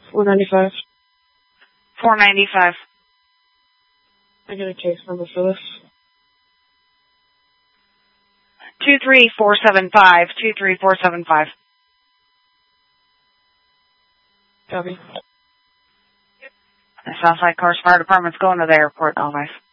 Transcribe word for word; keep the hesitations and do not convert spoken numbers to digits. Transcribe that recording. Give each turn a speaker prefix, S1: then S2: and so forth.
S1: four ninety-five.
S2: four ninety-five.
S1: I get a case number for this.
S2: two three four seven five, two three four seven five.
S1: Copy.
S2: It sounds like Cars Fire Department's going to the airport, Elvis.